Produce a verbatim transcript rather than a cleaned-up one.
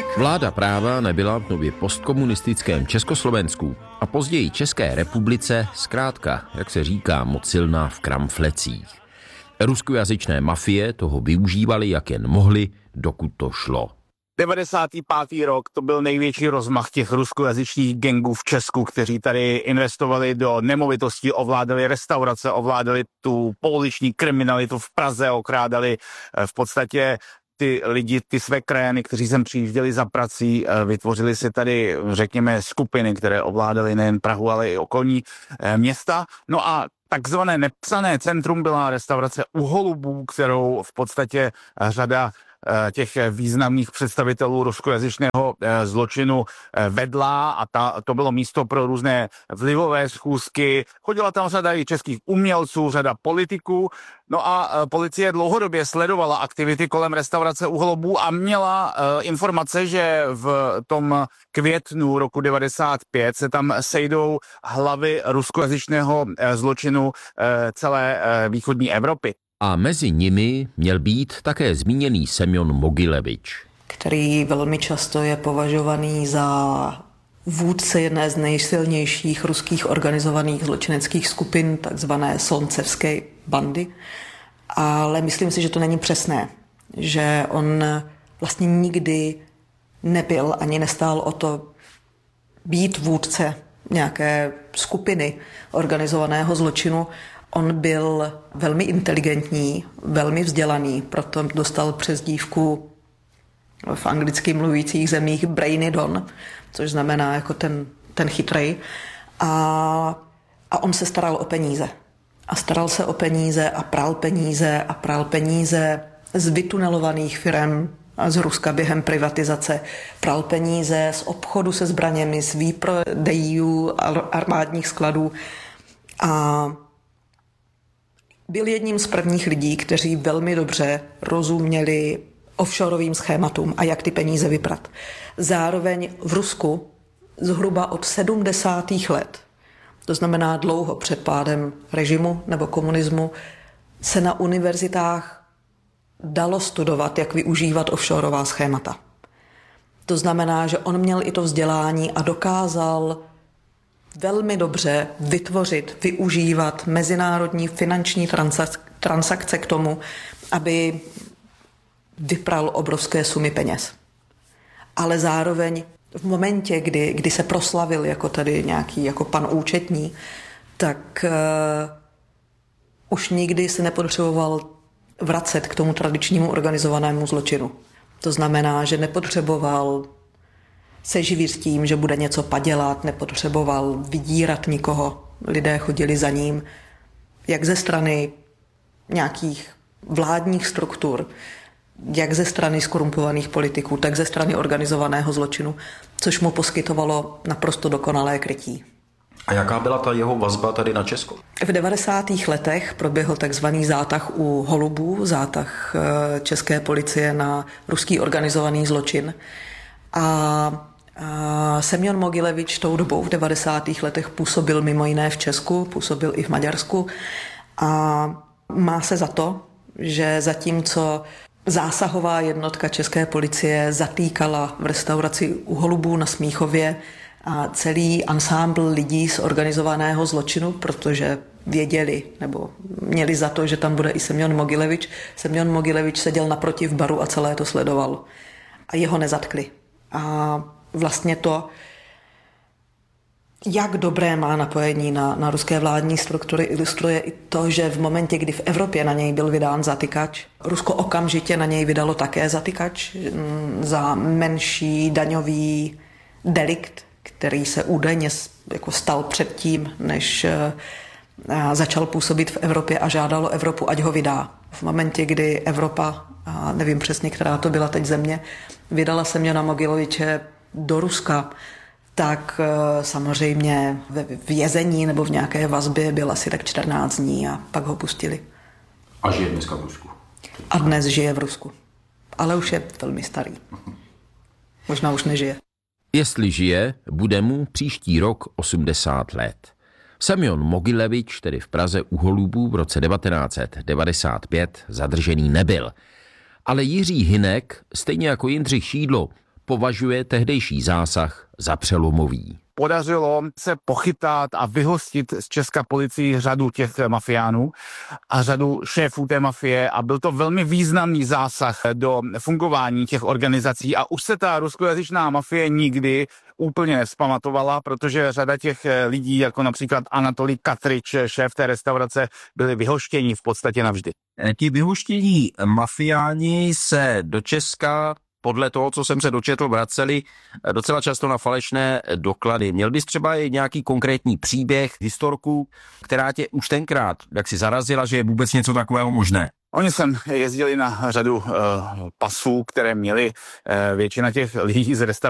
Vláda práva nebyla v nově postkomunistickém Československu a později České republice zkrátka, jak se říká, moc silná v kramflecích. Ruskojazyčné mafie toho využívali, jak jen mohli, dokud to šlo. devadesátý pátý rok to byl největší rozmach těch ruskojazyčných gangů v Česku, kteří tady investovali do nemovitostí, ovládali restaurace, ovládali tu pouliční kriminalitu v Praze, okrádali v podstatě ty lidi, ty své krajany, kteří sem přijížděli za prací, vytvořili si tady, řekněme, skupiny, které ovládaly nejen Prahu, ale i okolní města. No a takzvané nepsané centrum byla restaurace U Holubů, kterou v podstatě řada těch významných představitelů ruskojazyčného zločinu vedla a ta, to bylo místo pro různé vlivové schůzky. Chodila tam řada i českých umělců, řada politiků. No a policie dlouhodobě sledovala aktivity kolem restaurace U Holubů a měla uh, informace, že v tom květnu roku devadesát pět se tam sejdou hlavy ruskojazyčného uh, zločinu uh, celé uh, východní Evropy. A mezi nimi měl být také zmíněný Semjon Mogilevič, který velmi často je považovaný za vůdce jedné z nejsilnějších ruských organizovaných zločineckých skupin, takzvané Solncevské bandy. Ale myslím si, že to není přesné, že on vlastně nikdy nebyl ani nestál o to být vůdce nějaké skupiny organizovaného zločinu. On byl velmi inteligentní, velmi vzdělaný, proto dostal přezdívku v anglicky mluvících zemích Brainy Don, což znamená jako ten, ten chytrej. A, a on se staral o peníze. A staral se o peníze a pral peníze a pral peníze z vytunelovaných firem z Ruska během privatizace. Pral peníze z obchodu se zbraněmi, z výprodejů armádních skladů a byl jedním z prvních lidí, kteří velmi dobře rozuměli offshoreovým schématům a jak ty peníze vyprat. Zároveň v Rusku zhruba od sedmdesátých let, to znamená dlouho před pádem režimu nebo komunismu, se na univerzitách dalo studovat, jak využívat offshoreová schémata. To znamená, že on měl i to vzdělání a dokázal velmi dobře vytvořit, využívat mezinárodní finanční transakce k tomu, aby vypral obrovské sumy peněz. Ale zároveň v momentě, kdy, kdy se proslavil jako tady nějaký jako pan účetní, tak uh, už nikdy se nepotřeboval vracet k tomu tradičnímu organizovanému zločinu. To znamená, že nepotřeboval se živit tím, že bude něco padělat, nepotřeboval vydírat nikoho. Lidé chodili za ním, jak ze strany nějakých vládních struktur, jak ze strany skorumpovaných politiků, tak ze strany organizovaného zločinu, což mu poskytovalo naprosto dokonalé krytí. A jaká byla ta jeho vazba tady na Česko? V devadesátých letech proběhl takzvaný zátah U Holubů, zátah české policie na ruský organizovaný zločin. A Semjon Mogilevič tou dobou v devadesátých letech působil mimo jiné v Česku, působil i v Maďarsku a má se za to, že zatímco zásahová jednotka české policie zatýkala v restauraci U Holubů na Smíchově a celý ansámbl lidí z organizovaného zločinu, protože věděli nebo měli za to, že tam bude i Semjon Mogilevič. Semjon Mogilevič seděl naproti v baru a celé to sledoval a jeho nezatkli. A vlastně to, jak dobré má napojení na, na ruské vládní struktury, ilustruje i to, že v momentě, kdy v Evropě na něj byl vydán zatykač, Rusko okamžitě na něj vydalo také zatykač za menší daňový delikt, který se údajně jako stal předtím, než začal působit v Evropě a žádalo Evropu, ať ho vydá. V momentě, kdy Evropa, a nevím přesně, která to byla teď země, vydala Semjona Mogileviče do Ruska, tak samozřejmě ve vězení nebo v nějaké vazbě byl asi tak čtrnáct dní a pak ho pustili. A žije dneska v Rusku. A dnes žije v Rusku. Ale už je velmi starý. Možná už nežije. Jestli žije, bude mu příští rok osmdesát let. Semjon Mogilevič, tedy v Praze U Holubů v roce devatenáct set devadesát pět, zadržený nebyl. Ale Jiří Hynek, stejně jako Jindřich Šídlo, považuje tehdejší zásah za přelomový. Podařilo se pochytat a vyhostit z Česka policii řadu těch mafiánů a řadu šéfů té mafie a byl to velmi významný zásah do fungování těch organizací a už se ta ruskojazyčná mafie nikdy úplně nevzpamatovala, protože řada těch lidí, jako například Anatolij Katrič, šéf té restaurace, byli vyhoštěni v podstatě navždy. Ti vyhoštění mafiáni se do Česka podle toho, co jsem se dočetl, vraceli docela často na falešné doklady. Měl bys třeba i nějaký konkrétní příběh, historku, která tě už tenkrát jak si zarazila, že je vůbec něco takového možné? Oni sem jezdili na řadu uh, pasů, které měli uh, většina těch lidí z restaurace